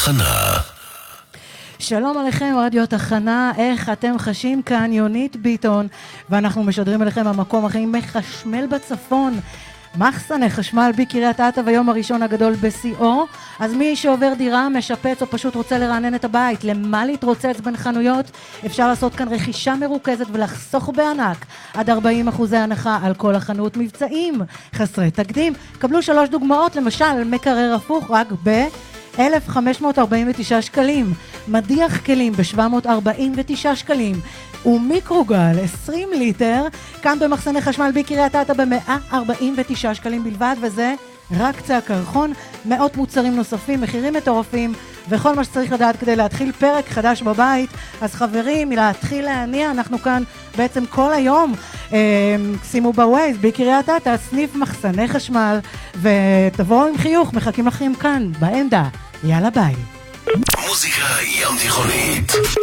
התחנה. שלום עליכם, רדיו תחנה, איך אתם חשים? כאן יונית ביטון, ואנחנו משדרים אליכם המקום הכי מחשמל בצפון, מחסני חשמל בקריית אתא, ויום הראשון הגדול בשיאו. אז מי שעובר דירה, משפץ או פשוט רוצה לרענן את הבית, למה להתרוצץ בין חנויות? אפשר לעשות כאן רכישה מרוכזת ולחסוך בענק עד 40% הנחה על כל החנות. מבצעים חסרי תקדים, קבלו 3 דוגמאות, למשל מקרר הפוך רק ב-1,549 שקלים, מדיח כלים ב-749 שקלים, ומיקרוגל 20 ליטר כאן במחסני חשמל בקריית אתא ב-149 שקלים בלבד, וזה רק קצה הקרחון. מאות מוצרים נוספים, מחירים מטורפים, וכל מה שצריך לדעת כדי להתחיל פרק חדש בבית. אז חברים, להתחיל להניע, אנחנו כאן בעצם כל היום. שימו בווייז בקריית אתא סניף מחסני חשמל, ותבואו עם חיוך, מחכים לכם כאן בעמדה. יאללה ביי. מוזיקה ים תיכונית.